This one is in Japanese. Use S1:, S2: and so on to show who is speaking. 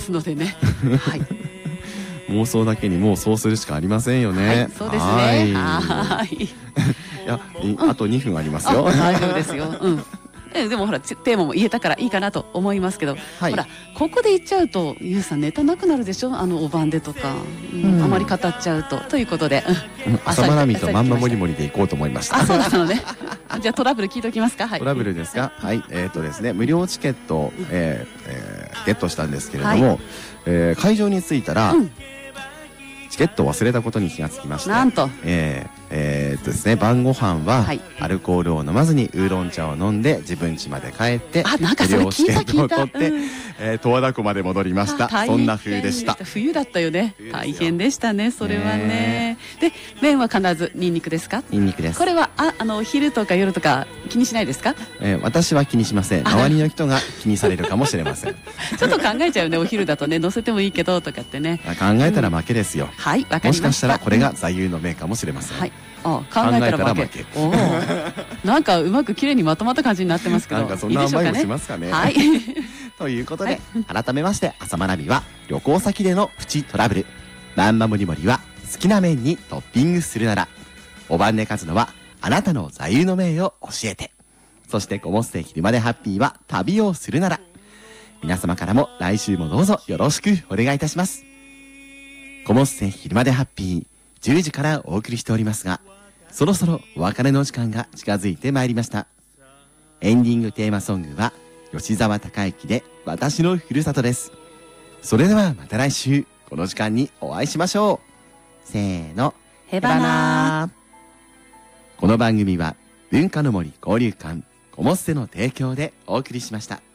S1: ますのでね。はい。
S2: 妄想だけにもうそうするしかありませんよね。
S1: はい、そうですね。はい。
S2: いや、あと2分ありますよ。
S1: 大丈夫ですよ。うん。でもほらテーマも言えたからいいかなと思いますけど、
S2: はい、
S1: ほらここで言っちゃうとゆうさんネタなくなるでしょ、お晩でとか、あまり語っちゃうということで、
S2: 朝まなみとまんまもりもりでいこうと思いました。
S1: あ、そうだったのね。じゃあトラブル聞いておきますか。はい、
S2: トラブルですか。はい、ですね、無料チケットを、ゲットしたんですけれども、会場に着いたら、チケットを忘れたことに気がつきまして、
S1: なんと
S2: ですね、晩ご飯はアルコールを飲まずにウーロン茶を飲んで自分家まで帰って、無料チケットを取って十和田湖まで戻りました。そんな冬でした。
S1: 冬だったよね。大変でしたね、それはね。で、麺は必ずニンニクですか？
S2: ニンニクです。
S1: これは昼とか夜とか気にしないですか？
S2: 私は気にしません。周りの人が気にされるかもしれません。
S1: ちょっと考えちゃうね、お昼だとね、乗せてもいいけどとかってね。
S2: 考えたら負けですよ。
S1: はい、わかりました。
S2: もしかしたらこれが座右の銘かもしれません。
S1: はい。考えたら負け。なんかうまく綺麗にまとまった感じになってますけど、
S2: なんかそんな甘いもしますかね。
S1: はい。
S2: ということで、改めまして朝まなみは旅行先でのプチトラブル、まんまもりもりは好きな麺にトッピングするなら、おばんねかずのはあなたの座右の銘を教えて、そしてこもって昼までハッピーは旅をするなら。皆様からも来週もどうぞよろしくお願いいたします。こもって昼までハッピー10時からお送りしておりますが、そろそろお別れの時間が近づいてまいりました。エンディングテーマソングは吉沢隆之で私のふるさとです。それではまた来週この時間にお会いしましょう。せーの、
S1: へばなー。
S2: この番組は文化の森交流館コモッセの提供でお送りしました。